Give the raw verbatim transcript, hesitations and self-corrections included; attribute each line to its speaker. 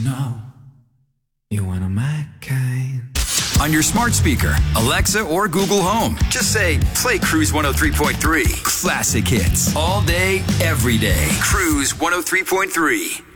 Speaker 1: No, you one of my kind.
Speaker 2: On your smart speaker, Alexa, or Google Home, just say, play Cruise one oh three point three. Classic hits. All day, every day. Cruise one oh three point three.